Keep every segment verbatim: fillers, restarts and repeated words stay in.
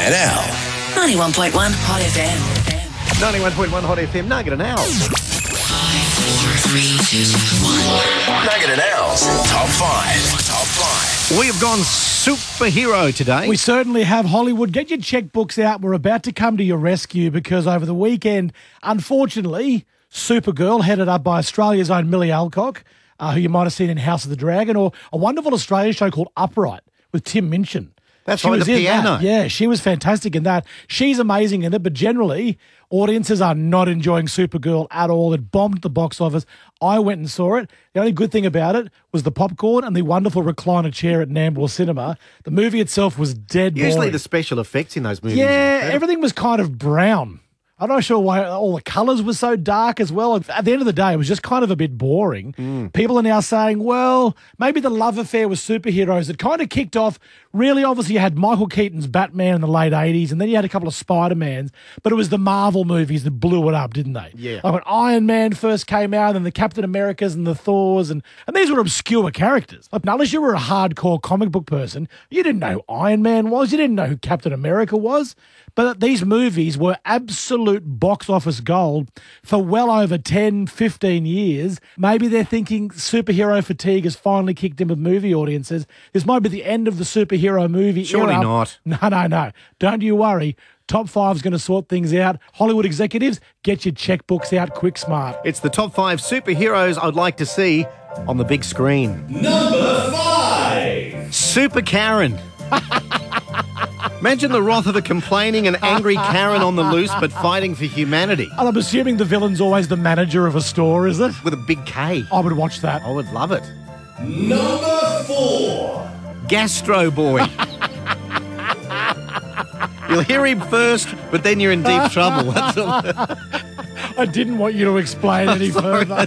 and Al. ninety-one point one Hot F M. ninety-one point one Hot F M, Nugget and Al. Nugget and Al's Top five. Top five. We have gone superhero today. We certainly have. Hollywood, get your checkbooks out. We're about to come to your rescue because over the weekend, unfortunately, Supergirl, headed up by Australia's own Millie Alcock, uh, who you might have seen in House of the Dragon, or a wonderful Australian show called Upright with Tim Minchin. That's she right, was the in piano. That. Yeah, she was fantastic in that. She's amazing in it, but generally, audiences are not enjoying Supergirl at all. It bombed at the box office. I went and saw it. The only good thing about it was the popcorn and the wonderful recliner chair at Nambour Cinema. The movie itself was dead boring. Usually the special effects in those movies. Yeah, everything was kind of brown. I'm not sure why all the colours were so dark as well. At the end of the day, it was just kind of a bit boring. Mm. People are now saying, well, maybe the love affair with superheroes, it kind of kicked off. Really, obviously, you had Michael Keaton's Batman in the late eighties, and then you had a couple of Spider-Mans, but it was the Marvel movies that blew it up, didn't they? Yeah. Like when Iron Man first came out, and the Captain Americas and the Thors, and, and these were obscure characters. Like, unless you were a hardcore comic book person, you didn't know who Iron Man was, you didn't know who Captain America was. But these movies were absolute box office gold for well over ten, fifteen years. Maybe they're thinking superhero fatigue has finally kicked in with movie audiences. This might be the end of the superhero movie Surely era. not. No, no, no. Don't you worry. Top five's going to sort things out. Hollywood executives, get your checkbooks out quick smart. It's the top five superheroes I'd like to see on the big screen. Number five. Super Karen. Imagine the wrath of a complaining and angry Karen on the loose, but fighting for humanity. And I'm assuming the villain's always the manager of a store, is it? With a big K. I would watch that. I would love it. Number four. Gastro Boy. You'll hear him first, but then you're in deep trouble. That's all. I didn't want you to explain any further.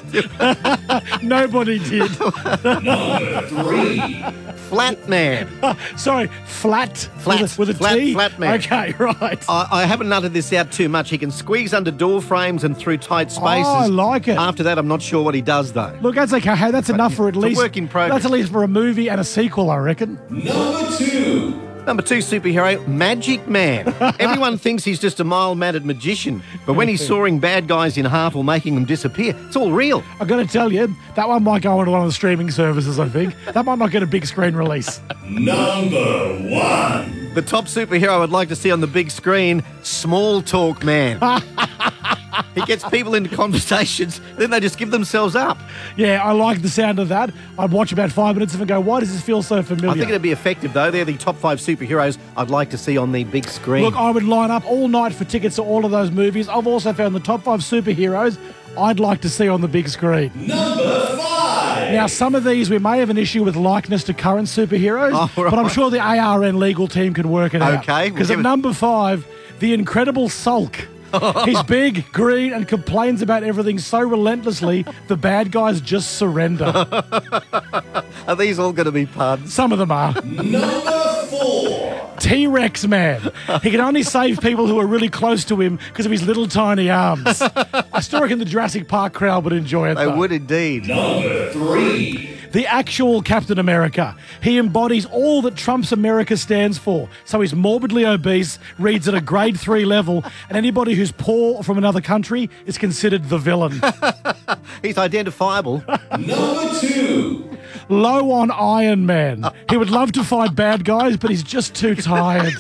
Nobody did. Number three. Flat Man. Sorry, flat. Flat. With a, with a Flat- T? flat man. Okay, right. I, I haven't uttered this out too much. He can squeeze under door frames and through tight spaces. Oh, I like it. After that, I'm not sure what he does, though. Look, that's okay. Hey, that's enough for at it's a least. work in progress. That's at least for a movie and a sequel, I reckon. Number two. Number two superhero, Magic Man. Everyone thinks he's just a mild-mannered magician, but when he's sawing bad guys in half or making them disappear, it's all real. I've got to tell you, that one might go onto one of the streaming services, I think. That might not get a big screen release. Number one. The top superhero I'd like to see on the big screen, Small Talk Man. He gets people into conversations, then they just give themselves up. Yeah, I like the sound of that. I'd watch about five minutes of it and go, why does this feel so familiar? I think it'd be effective, though. They're the top five superheroes I'd like to see on the big screen. Look, I would line up all night for tickets to all of those movies. I've also found the top five superheroes I'd like to see on the big screen. Number five. Now, some of these we may have an issue with likeness to current superheroes, Oh, right. but I'm sure the A R N legal team can work it out. Okay, Because we'll at give it- number five, the Incredible Sulk. He's big, green, and complains about everything so relentlessly, the bad guys just surrender. Are these all going to be puns? Some of them are. Number four. T-Rex Man. He can only save people who are really close to him because of his little tiny arms. I still reckon the Jurassic Park crowd would enjoy it, They though. would indeed. Number three. The actual Captain America. He embodies all that Trump's America stands for. So he's morbidly obese, reads at a grade three level, and anybody who's poor from another country is considered the villain. He's identifiable. Number two. Low on Iron Man. He would love to fight bad guys, but he's just too tired.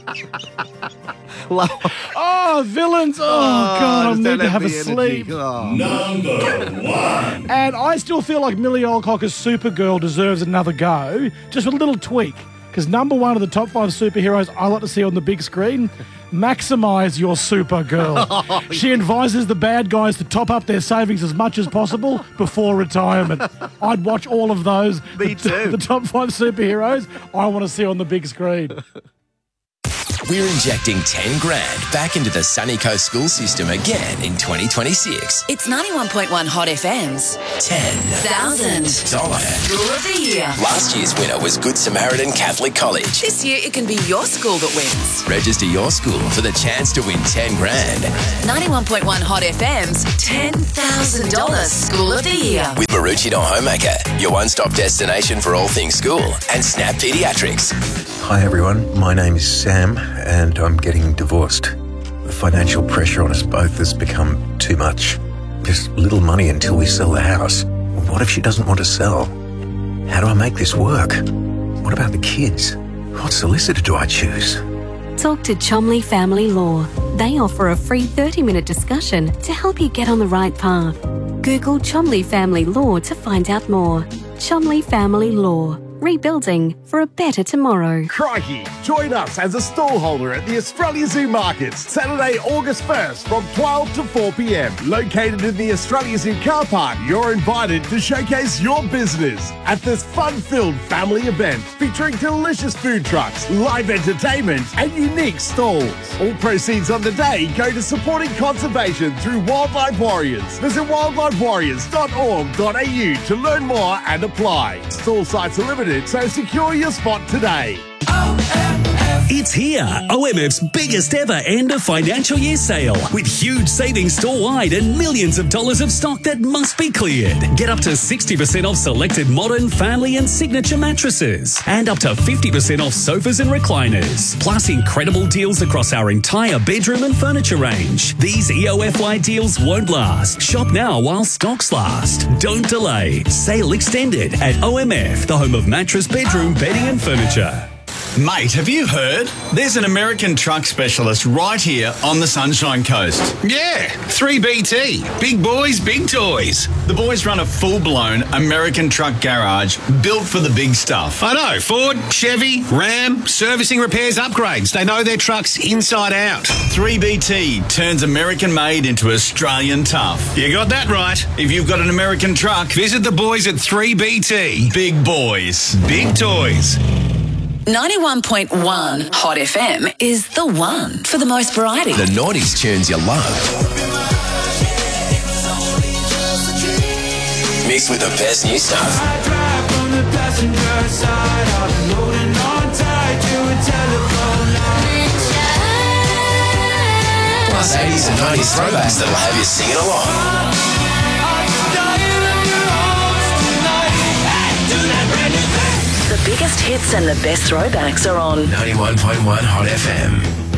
Low- Oh, villains. Oh, God, I just need don't to have a the energy. sleep. Oh. Number one. And I still feel like Millie Alcock as Supergirl deserves another go, just with a little tweak. Because number one of the top five superheroes I like to see on the big screen, maximise your Supergirl. Oh, She advises the bad guys to top up their savings as much as possible before retirement. I'd watch all of those. Me the, too. The top five superheroes I want to see on the big screen. We're injecting ten grand back into the Sunny Coast school system again in twenty twenty-six. It's ninety-one point one Hot F M's ten thousand dollar. School of the Year. Last year's winner was Good Samaritan Catholic College. This year it can be your school that wins. Register your school for the chance to win ten grand ninety-one point one Hot F M's ten thousand dollars School of the Year. with Maroochydore Homemaker, your one-stop destination for all things school, and Snap Pediatrics. Hi everyone, my name is Sam and I'm getting divorced. The financial pressure on us both has become too much. There's little money until we sell the house. What if she doesn't want to sell? How do I make this work? What about the kids? What solicitor do I choose? Talk to Chomley Family Law. They offer a free thirty minute discussion to help you get on the right path. Google Chomley Family Law to find out more. Chomley Family Law. Rebuilding for a better tomorrow. Crikey! Join us as a stallholder at the Australia Zoo Markets, Saturday, August first from twelve to four p m. Located in the Australia Zoo car park, you're invited to showcase your business at this fun-filled family event featuring delicious food trucks, live entertainment and unique stalls. All proceeds on the day go to supporting conservation through Wildlife Warriors. Visit wildlife warriors dot org dot a u to learn more and apply. Stall sites are limited, so secure your spot today. It's here, O M F's biggest ever end of financial year sale with huge savings store-wide and millions of dollars of stock that must be cleared. Get up to sixty percent off selected modern, family and signature mattresses and up to fifty percent off sofas and recliners. Plus incredible deals across our entire bedroom and furniture range. These E O F Y deals won't last. Shop now while stocks last. Don't delay. Sale extended at O M F, the home of mattress, bedroom, bedding and furniture. Mate, have you heard? There's an American truck specialist right here on the Sunshine Coast. Yeah, three B T. Big boys, big toys. The boys run a full-blown American truck garage built for the big stuff. I know, Ford, Chevy, Ram, servicing, repairs, upgrades. They know their trucks inside out. three B T turns American-made into Australian tough. You got that right. If you've got an American truck, visit the boys at three B T. Big boys, big toys. ninety-one point one Hot F M is the one for the most variety. The nineties tunes you love, mixed with the best new stuff. I drive from the passenger side, I've been holding on tight to a telephone line. Plus eighties and nineties throwbacks that'll have you singing along. The biggest hits and the best throwbacks are on ninety-one point one Hot F M.